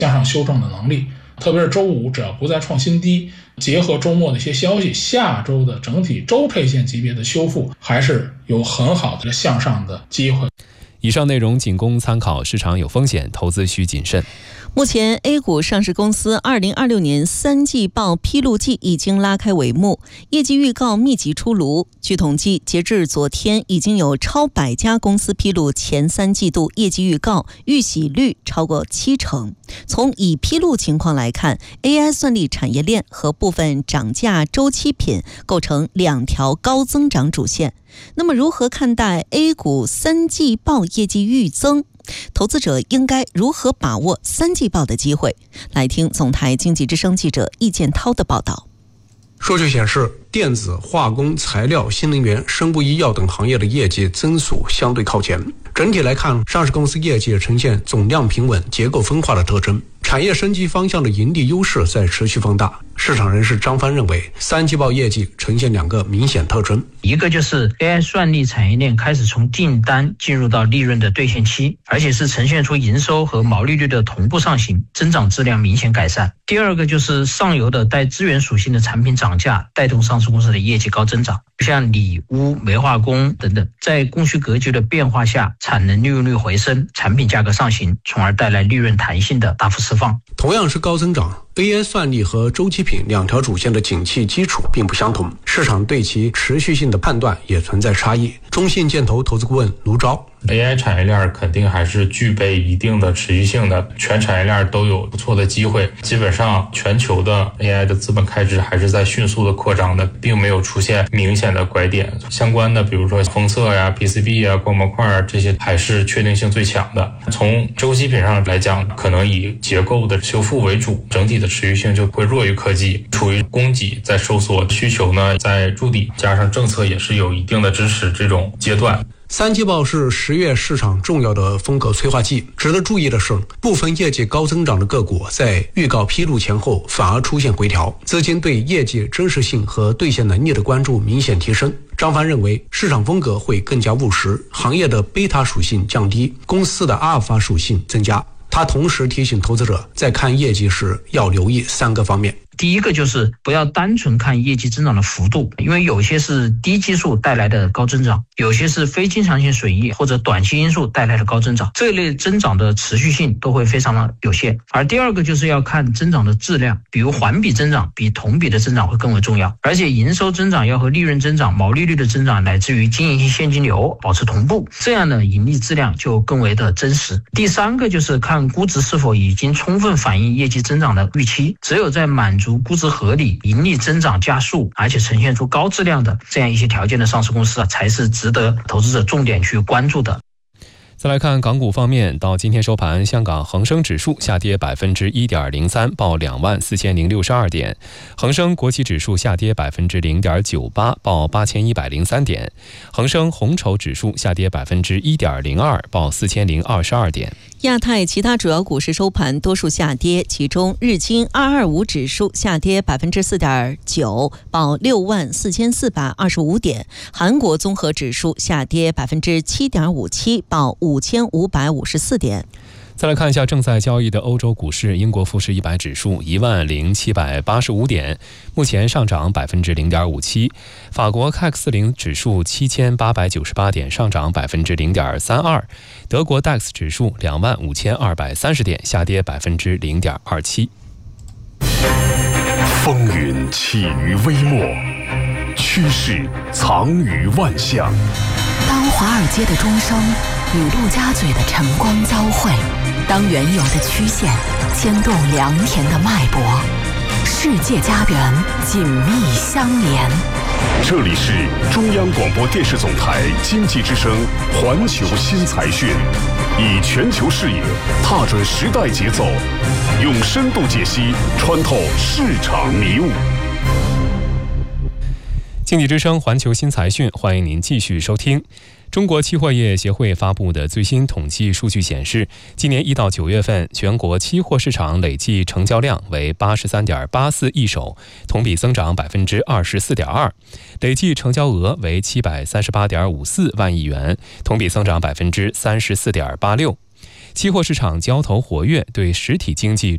向上修正的能力。特别是周五只要不再创新低，结合周末的一些消息，下周的整体周 K 线级别的修复还是有很好的向上的机会。 以上内容仅供参考，市场有风险，投资需谨慎。 目前 A 股上市公司2026年3季报披露季已经拉开帷幕，业绩预告密集出炉。据统计，截至昨天，已经有超100家公司披露前3季度业绩预告，预喜率超过70%。从已披露情况来看， AI 算力产业链和部分涨价周期品构成2条高增长主线。那么如何看待 A 股3季报业绩预增？投资者应该如何把握3季报的机会？来听总台经济之声记者易建涛的报道。 数据显示，电子、化工、材料、新能源、生物医药等行业的业绩增速相对靠前。整体来看，上市公司业绩呈现总量平稳、结构分化的特征，产业升级方向的盈利优势在持续放大。市场人士张帆认为，3季报业绩呈现2个明显特征， 一个就是 AI 算力产业链开始从订单进入到利润的兑现期，而且是呈现出营收和毛利率的同步上行，增长质量明显改善。第二个就是上游的带资源属性的产品涨价，带动上市公司的业绩高增长，像锂、钨、煤化工等等，在供需格局的变化下，产能利用率回升，产品价格上行，从而带来利润弹性的大幅释放。 同样是高增长， AI 算力和周期品2条主线的景气基础并不相同，市场对其持续性的判断也存在差异。中信建投投资顾问卢钊 ，AI 产业链肯定还是具备一定的持续性的，全产业链都有不错的机会。基本上全球的 AI 的资本开支还是在迅速的扩张的，并没有出现明显的拐点。相关的比如说封测呀、PCB 呀、光模块啊，这些还是确定性最强的。从周期品上来讲，可能以结构的修复为主，整体的持续性就会弱于科技，处于供给在收缩，需求呢在筑底，加上政策也是有一定的支持这种阶段。 3季报是10月市场重要的风格催化剂。值得注意的是，部分业绩高增长的个股在预告披露前后反而出现回调，资金对业绩真实性和兑现能力的关注明显提升。张帆认为，市场风格会更加务实，行业的贝塔属性降低，公司的阿尔法属性增加。他同时提醒投资者，在看业绩时要留意3个方面。 第一个就是不要单纯看业绩增长的幅度，因为有些是低基数带来的高增长，有些是非经常性损益或者短期因素带来的高增长，这一类增长的持续性都会非常的有限。而第二个就是要看增长的质量，比如环比增长比同比的增长会更为重要，而且营收增长要和利润增长、毛利率的增长乃至于经营性现金流保持同步，这样的盈利质量就更为的真实。第三个就是看估值是否已经充分反映业绩增长的预期，只有在满足估值合理、盈利增长加速，而且呈现出高质量的这样一些条件的上市公司才是值得投资者重点去关注的。 再来看港股方面，到今天收盘，香港恒生指数下跌 1.03%， 报24,062点；恒生国企指数下跌 0.98%， 报8103点；恒生红筹指数下跌 1.02%， 报4022点。 亚太其他主要股市收盘多数下跌，其中日经225指数下跌 4.9%， 报64,425点；韩国综合指数下跌 7.57%， 报5554点。 再来看一下正在交易的欧洲股市，英国富时100指数10785点，目前上涨 0.57%； 法国 CAC 40指数7898点，上涨 0.32%； 德国 DAX 指数25230点，下跌 0.27%。 风云起于微末，趋势藏于万象。 当华尔街的钟声与陆家嘴的晨光交汇，当原有的曲线牵动良田的脉搏，世界家园紧密相连。 这里是中央广播电视总台经济之声环球新财讯，以全球视野踏准时代节奏，用深度解析穿透市场迷雾。 经济之声环球新财讯，欢迎您继续收听。中国期货业协会发布的最新统计数据显示，今年1到9月份全国期货市场累计成交量为 83.84 亿手，同比增长 24.2%， 累计成交额为 738.54 万亿元，同比增长 34.86%。期货市场交投活跃，对实体经济